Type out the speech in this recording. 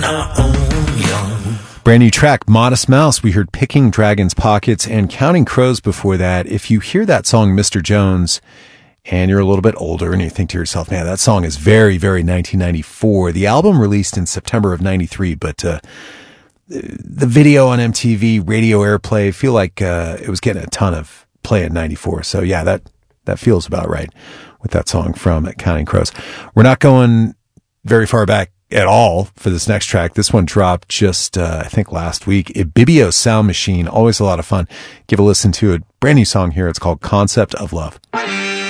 our own young. Brand new track, Modest Mouse. We heard Picking Dragon's Pockets and Counting Crows before that. If you hear that song, Mr. Jones, and you're a little bit older and you think to yourself, man, that song is very, very 1994. The album released in September of 93, but the video on MTV, radio airplay, I feel like it was getting a ton of play in 94. So yeah, that feels about right with that song from Counting Crows. We're not going very far back at all for this next track. This one dropped just, I think last week. Ibibio Sound Machine, always a lot of fun. Give a listen to it. Brand new song here. It's called Concept of Love.